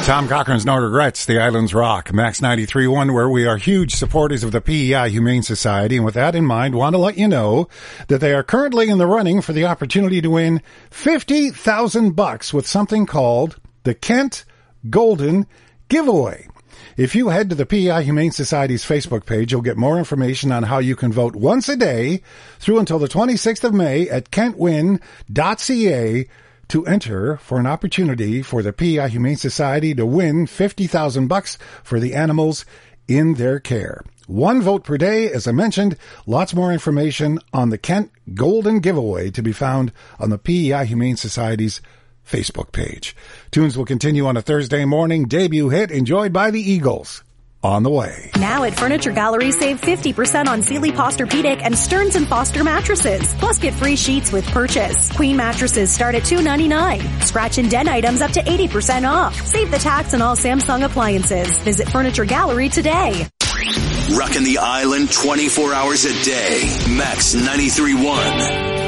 Tom Cochran's No Regrets, The Islands Rock, Max 93.1, where we are huge supporters of the PEI Humane Society. And with that in mind, want to let you know that they are currently in the running for the opportunity to win $50,000 with something called the Kent Golden Giveaway. If you head to the PEI Humane Society's Facebook page, you'll get more information on how you can vote once a day through until the 26th of May at kentwin.ca to enter for an opportunity for the PEI Humane Society to win $50,000 for the animals in their care. One vote per day, as I mentioned. Lots more information on the Kent Golden Giveaway to be found on the PEI Humane Society's Facebook page. Tunes will continue on a Thursday morning. Debut hit enjoyed by the Eagles. On the way. Now at Furniture Gallery, save 50% on Sealy Posturepedic and Stearns & Foster mattresses. Plus get free sheets with purchase. Queen mattresses start at $299. Scratch and dent items up to 80% off. Save the tax on all Samsung appliances. Visit Furniture Gallery today. Rocking the island 24 hours a day. Max 93.1.